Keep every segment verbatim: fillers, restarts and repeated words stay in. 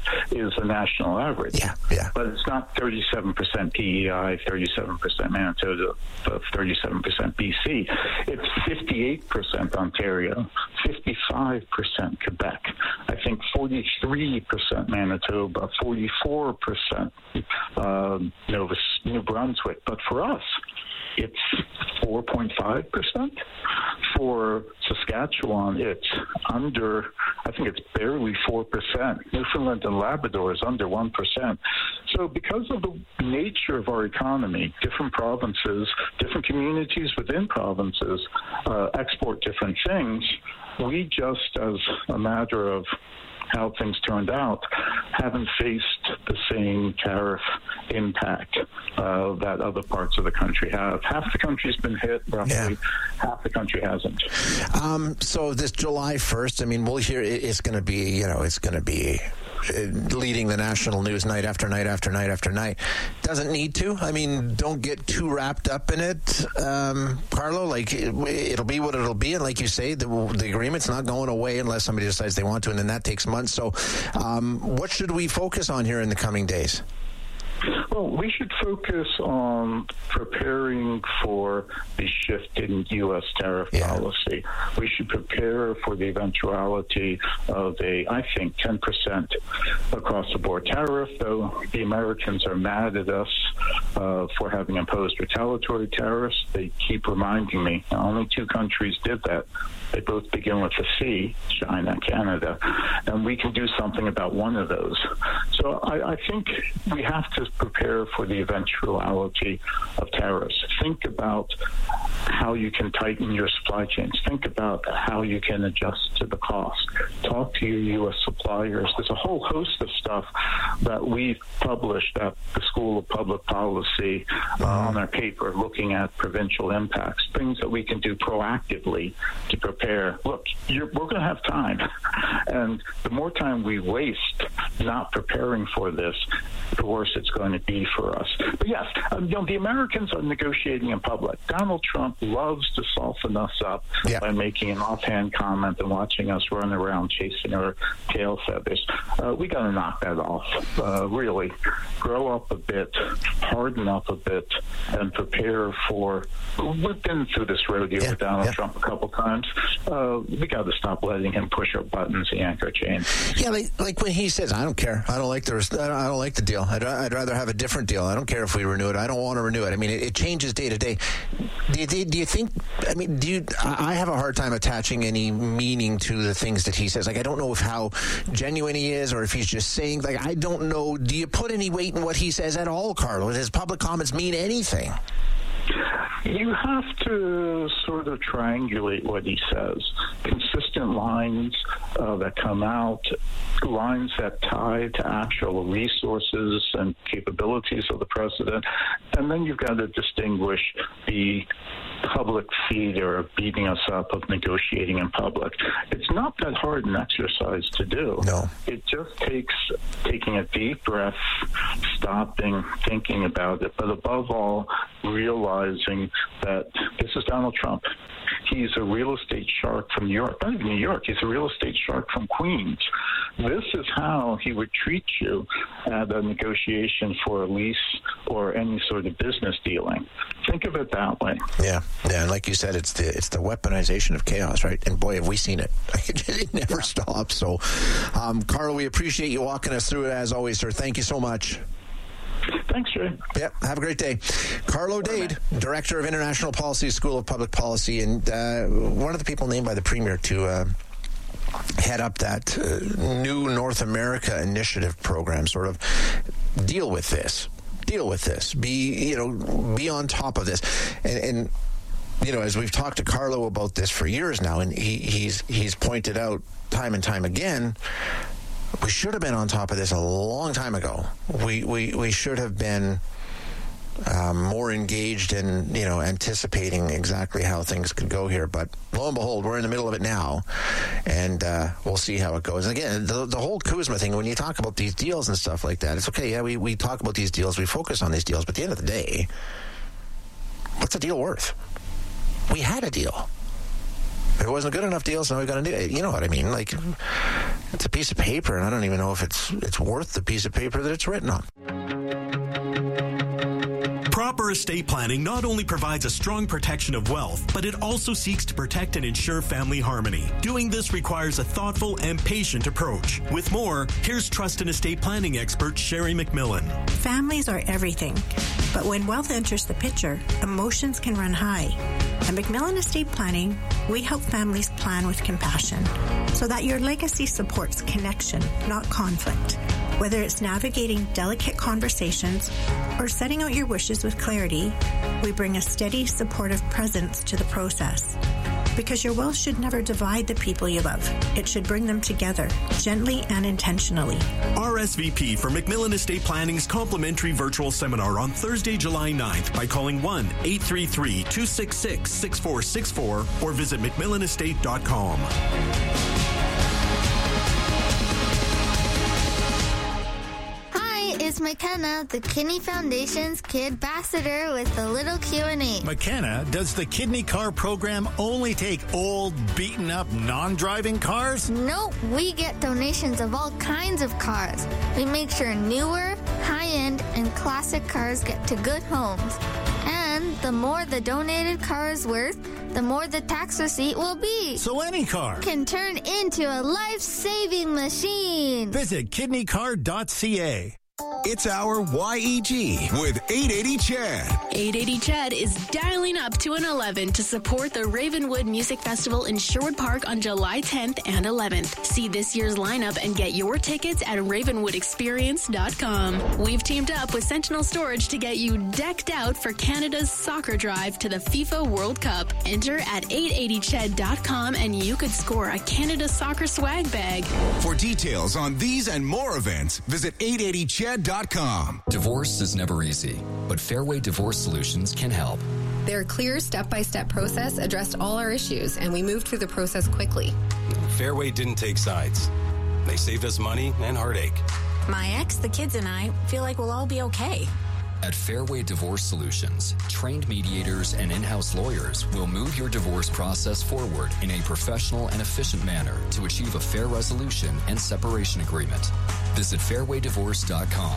is the national average. Yeah, yeah. But it's not thirty-seven percent P E I, thirty-seven percent Manitoba, thirty-seven percent B C. It's fifty-eight percent Ontario, fifty-five percent Quebec. I think forty-three percent Manitoba, forty-four percent uh, Nova, New Brunswick. But for us, it's four point five percent. For Saskatchewan, it's under, I think it's barely four percent. Newfoundland and Labrador is under one percent. So because of the nature of our economy, different provinces, different communities within provinces uh, export different things, we just, as a matter of how things turned out, haven't faced the same tariff impact uh, that other parts of the country have. Half the country's been hit, roughly. Yeah. Half the country hasn't. Um, so this July first, I mean, we'll hear it's going to be, you know, it's going to be leading the national news night after night after night after night. Doesn't need to. I mean, don't get too wrapped up in it, um, Carlo. Like, it, it'll be what it'll be. And like you say, the, the agreement's not going away unless somebody decides they want to, and then that takes months. So um, what should we focus on here in the coming days? Well, we should focus on preparing for the shift in U S tariff yeah. policy. We should prepare for the eventuality of a, I think, ten percent across-the-board tariff, though the Americans are mad at us uh, for having imposed retaliatory tariffs. They keep reminding me only two countries did that. They both begin with a C, China and Canada, and we can do something about one of those. So I, I think we have to prepare for the eventuality of tariffs. Think about how you can tighten your supply chains. Think about how you can adjust to the cost. Talk to your U S suppliers. There's a whole host of stuff that we've published at the School of Public Policy uh, on our paper looking at provincial impacts, things that we can do proactively to prepare. Look, you're, we're going to have time, and the more time we waste not preparing for this, the worse it's going to be for us. But yes, um, you know, the Americans are negotiating in public. Donald Trump loves to soften us up yeah. by making an offhand comment and watching us run around chasing our tail feathers. Uh, we got to knock that off. Uh, really, grow up a bit, harden up a bit, and prepare for. We've been through this rodeo yeah. with Donald yeah. Trump a couple times. Uh, we got to stop letting him push our buttons, yank our chains. Yeah, like, like when he says, "I don't care. I don't like the. I don't, I don't like the deal. I'd, I'd rather have a different deal. I don't care if we renew it. I don't want to renew it." I mean, it, it changes day to day. Do you, do you think? I mean, do you? I have a hard time attaching any meaning to the things that he says. Like, I don't know if how genuine he is, or if he's just saying. Like, I don't know. Do you put any weight in what he says at all, Carlo? Does his public comments mean anything? You have to sort of triangulate what he says. Consistent lines uh, that come out, lines that tie to actual resources and capabilities of the president, and then you've got to distinguish the public theater of beating us up, of negotiating in public. It's not that hard an exercise to do. No. It just takes taking a deep breath, stopping, thinking about it, but above all, realizing that this is Donald Trump. He's a real estate shark from New York. Not even New York. He's a real estate shark from Queens. This is how he would treat you at a negotiation for a lease or any sort of business dealing. Think of it that way. Yeah, yeah. And like you said, it's the it's the weaponization of chaos, right? And boy, have we seen it. It never yeah. stops. So, um, Carlo, we appreciate you walking us through it as always, sir. Thank you so much. Thanks, Jay. Yep, have a great day. Carlo Dade, Director of International Policy, School of Public Policy, and uh, one of the people named by the Premier to uh, head up that uh, new North America Initiative program, sort of deal with this. Deal with this. Be, you know, be on top of this. And, and you know, as we've talked to Carlo about this for years now, and he, he's he's pointed out time and time again, we should have been on top of this a long time ago. We we, we should have been um, more engaged in, you know, anticipating exactly how things could go here. But lo and behold, we're in the middle of it now, and uh, we'll see how it goes. And again, the, the whole Kuzma thing, when you talk about these deals and stuff like that, it's okay, yeah, we, we talk about these deals, we focus on these deals, but at the end of the day, what's a deal worth? We had a deal. It wasn't a good enough deal, so now we've got a new, you know what I mean? Like, It's a piece of paper, and I don't even know if it's it's worth the piece of paper that it's written on. Proper estate planning not only provides a strong protection of wealth, but it also seeks to protect and ensure family harmony. Doing this requires a thoughtful and patient approach. With more, here's trust and estate planning expert Sherry McMillan. Families are everything, but when wealth enters the picture, emotions can run high. At McMillan Estate Planning, we help families plan with compassion so that your legacy supports connection, not conflict. Whether it's navigating delicate conversations or setting out your wishes with clarity, we bring a steady, supportive presence to the process. Because your wealth should never divide the people you love. It should bring them together, gently and intentionally. R S V P for McMillan Estate Planning's complimentary virtual seminar on Thursday, July ninth by calling one eight three three, two six six, six four six four or visit mcmillan estate dot com. It's McKenna, the Kidney Foundation's Kid Ambassador, with a little Q and A. McKenna, does the Kidney Car program only take old, beaten-up, non-driving cars? Nope, we get donations of all kinds of cars. We make sure newer, high-end, and classic cars get to good homes. And the more the donated car is worth, the more the tax receipt will be. So any car can turn into a life-saving machine. Visit kidney car dot c a. It's our Y E G with eight eighty Chad. eight eighty Chad is dialing up to an eleven to support the Ravenwood Music Festival in Sherwood Park on July tenth and eleventh. See this year's lineup and get your tickets at ravenwood experience dot com. We've teamed up with Sentinel Storage to get you decked out for Canada's soccer drive to the FIFA World Cup. Enter at eight eighty ched dot com and you could score a Canada soccer swag bag. For details on these and more events, visit eight eighty ched dot com. Divorce is never easy, but Fairway Divorce Solutions can help. Their clear step-by-step process addressed all our issues, and we moved through the process quickly. Fairway didn't take sides. They saved us money and heartache. My ex, the kids, and I feel like we'll all be okay. At Fairway Divorce Solutions, trained mediators and in-house lawyers will move your divorce process forward in a professional and efficient manner to achieve a fair resolution and separation agreement. Visit fairway divorce dot com.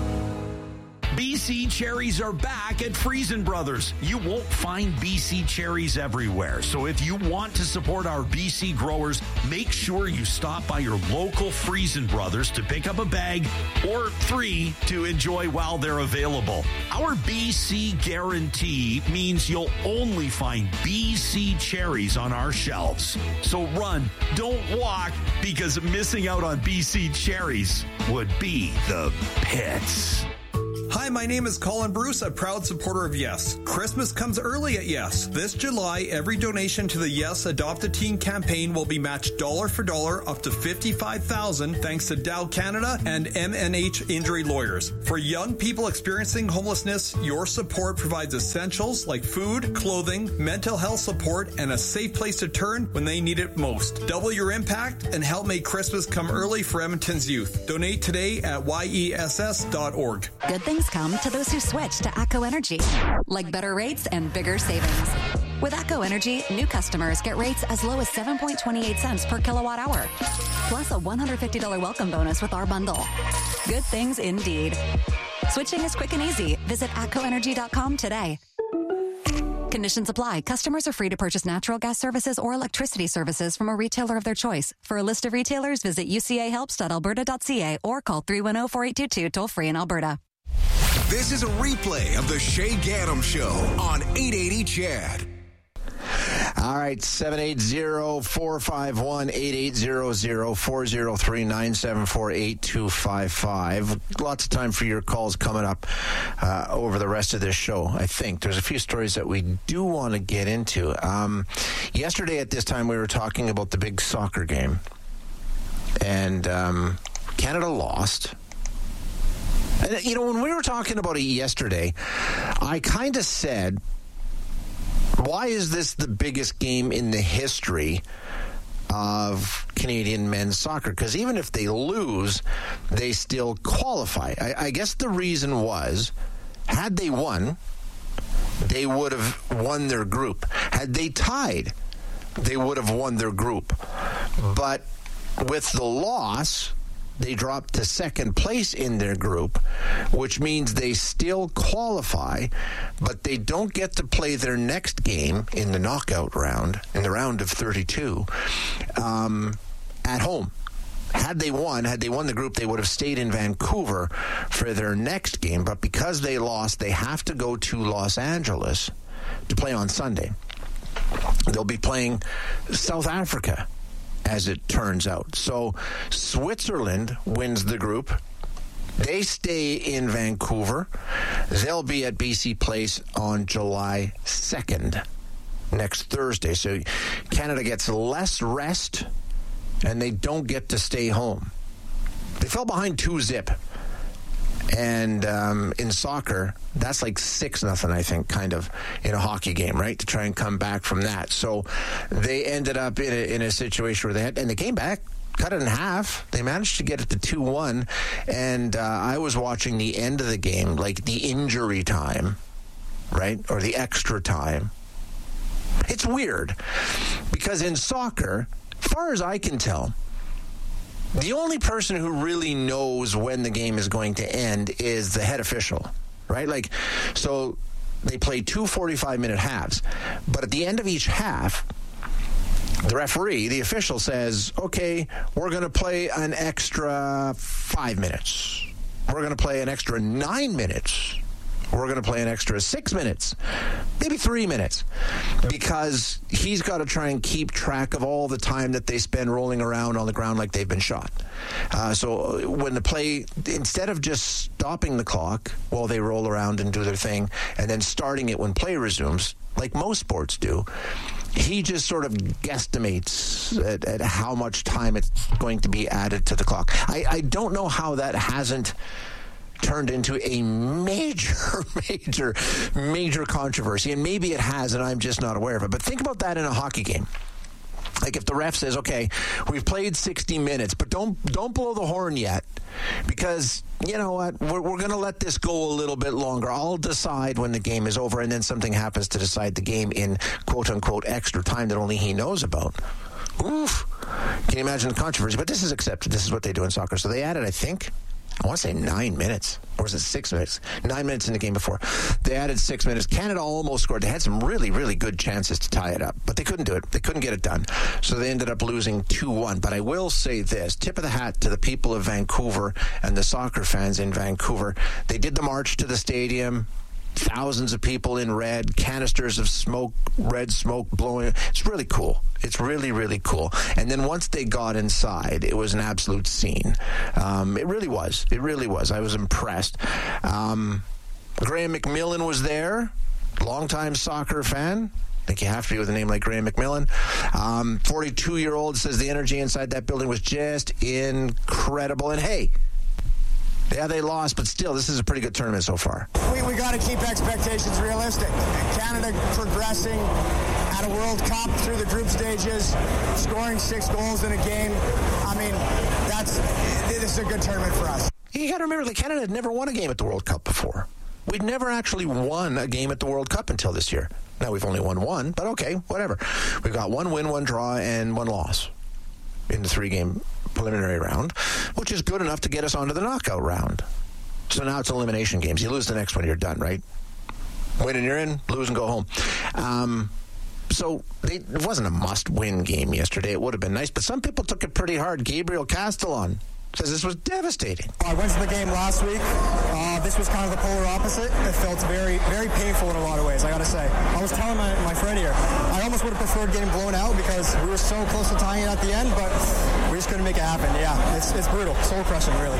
B C cherries are back at Friesen Brothers. You won't find B C cherries everywhere. So if you want to support our B C growers, make sure you stop by your local Friesen Brothers to pick up a bag or three to enjoy while they're available. Our B C guarantee means you'll only find B C cherries on our shelves. So run, don't walk, because missing out on B C cherries would be the pits. Hi, my name is Colin Bruce, a proud supporter of Yes. Christmas comes early at Yes. This July, every donation to the Yes Adopt a Teen campaign will be matched dollar for dollar up to fifty-five thousand dollars thanks to Dow Canada and M N H Injury Lawyers. For young people experiencing homelessness, your support provides essentials like food, clothing, mental health support, and a safe place to turn when they need it most. Double your impact and help make Christmas come early for Edmonton's youth. Donate today at Y E S S dot org. Good things come to those who switch to ATCO Energy, like better rates and bigger savings. With ATCO Energy, new customers get rates as low as seven point two eight cents per kilowatt hour, plus a one hundred fifty dollars welcome bonus with our bundle. Good things indeed. Switching is quick and easy. Visit atco energy dot com today. Conditions apply. Customers are free to purchase natural gas services or electricity services from a retailer of their choice. For a list of retailers, visit u c a helps dot alberta dot c a or call three one zero, four eight two two toll free in Alberta. This is a replay of the Shay Gaddam Show on eight eighty Chad. All right, seven eight zero, four five one, eight eight zero zero, four zero three, nine seven four, eight two five five. Lots of time for your calls coming up uh, over the rest of this show, I think. There's a few stories that we do want to get into. Um, yesterday at this time, we were talking about the big soccer game. And um, Canada lost. And, you know, when we were talking about it yesterday, I kind of said, why is this the biggest game in the history of Canadian men's soccer? Because even if they lose, they still qualify. I, I guess the reason was, had they won, they would have won their group. Had they tied, they would have won their group. But with the loss, they dropped to second place in their group, which means they still qualify, but they don't get to play their next game in the knockout round, in the round of thirty-two, um, at home. Had they won, had they won the group, they would have stayed in Vancouver for their next game, but because they lost, they have to go to Los Angeles to play on Sunday. They'll be playing South Africa, as it turns out. So Switzerland wins the group. They stay in Vancouver. They'll be at B C Place on July second, next Thursday. So Canada gets less rest, and they don't get to stay home. They fell behind two zip. And um, in soccer, that's like six nothing, I think, kind of, in a hockey game, right? To try and come back from that. So they ended up in a, in a situation where they had, and they came back, cut it in half. They managed to get it to two one. And uh, I was watching the end of the game, like the injury time, right? Or the extra time. It's weird because in soccer, as far as I can tell, the only person who really knows when the game is going to end is the head official, right? Like, so they play two forty-five minute halves, but at the end of each half, the referee, the official says, okay, we're going to play an extra five minutes. We're going to play an extra nine minutes. We're going to play an extra six minutes, maybe three minutes, because he's got to try and keep track of all the time that they spend rolling around on the ground like they've been shot. Uh, so when the play, instead of just stopping the clock while they roll around and do their thing and then starting it when play resumes, like most sports do, he just sort of guesstimates at, at how much time it's going to be added to the clock. I, I don't know how that hasn't turned into a major, major, major controversy. And maybe it has, and I'm just not aware of it. But think about that in a hockey game. Like if the ref says, okay, we've played sixty minutes, but don't don't blow the horn yet, because you know what, we're, we're going to let this go a little bit longer. I'll decide when the game is over, and then something happens to decide the game in quote-unquote extra time that only he knows about. Oof. Can you imagine the controversy? But this is accepted. This is what they do in soccer. So they added, I think, I want to say nine minutes, or was it six minutes? Nine minutes in the game before. They added six minutes. Canada almost scored. They had some really, really good chances to tie it up, but they couldn't do it. They couldn't get it done. So they ended up losing two one. But I will say this, tip of the hat to the people of Vancouver and the soccer fans in Vancouver. They did the march to the stadium. Thousands of people in red, canisters of smoke, red smoke blowing. It's really cool. It's really, really cool. And then once they got inside, it was an absolute scene. Um, it really was. It really was. I was impressed. Um, Graham McMillan was there, longtime soccer fan. I think you have to be with a name like Graham McMillan. Um, forty-two-year-old says the energy inside that building was just incredible. And hey, yeah, they lost, but still, this is a pretty good tournament so far. We, we got to keep expectations realistic. Canada progressing at a World Cup through the group stages, scoring six goals in a game. I mean, that's this is a good tournament for us. You got to remember that Canada had never won a game at the World Cup before. We'd never actually won a game at the World Cup until this year. Now we've only won one, but okay, whatever. We've got one win, one draw, and one loss in the three-game preliminary round, which is good enough to get us onto the knockout round. So now it's elimination games. You lose the next one, you're done, right? Win and you're in, lose and go home. Um, so they, it wasn't a must-win game yesterday. It would have been nice, but some people took it pretty hard. Gabriel Castellon says this was devastating. I went to the game last week. Uh, this was kind of the polar opposite. It felt very, very painful in a lot of ways, I got to say. I was telling my, my friend here, I almost would have preferred getting blown out because we were so close to tying it at the end, but we just couldn't make it happen. Yeah, it's, it's brutal. Soul-crushing, really.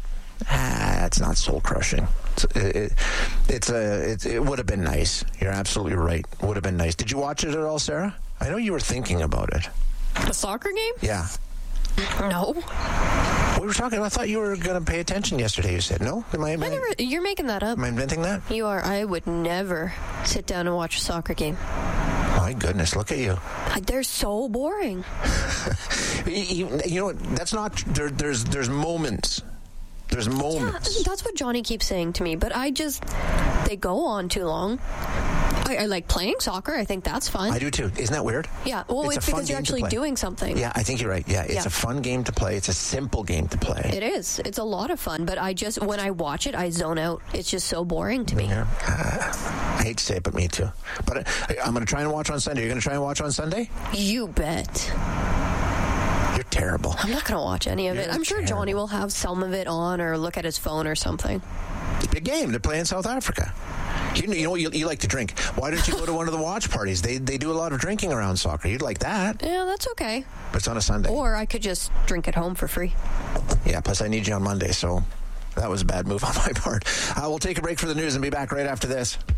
Ah, it's not soul-crushing. It's, it, it's a, it, it would have been nice. You're absolutely right. It would have been nice. Did you watch it at all, Sarah? I know you were thinking about it. The soccer game? Yeah. No. We were talking. I thought you were going to pay attention yesterday. You said no. Am I, am I, I never, you're making that up. Am I inventing that? You are. I would never sit down and watch a soccer game. My goodness, look at you. They're so boring. you, you know what? That's not. There, there's there's moments. There's moments. Yeah, that's what Johnny keeps saying to me. But I just, they go on too long. I, I like playing soccer. I think that's fun. I do too. Isn't that weird? Yeah. Well, it's, it's because you're actually doing something. Yeah, I think you're right. Yeah, it's yeah. a fun game to play. It's a simple game to play. It is. It's a lot of fun. But I just, when I watch it, I zone out. It's just so boring to me. Yeah. Uh, I hate to say it, but me too. But I, I'm going to try and watch on Sunday. You're going to try and watch on Sunday? You bet. You're terrible. I'm not going to watch any of You're it. I'm sure terrible. Johnny will have some of it on or look at his phone or something. It's a big game. They're playing South Africa. You, you know, you, you like to drink. Why don't you go to one of the watch parties? They they do a lot of drinking around soccer. You'd like that. Yeah, that's okay. But it's on a Sunday. Or I could just drink at home for free. Yeah, plus I need you on Monday, so that was a bad move on my part. Uh, we'll take a break for the news and be back right after this.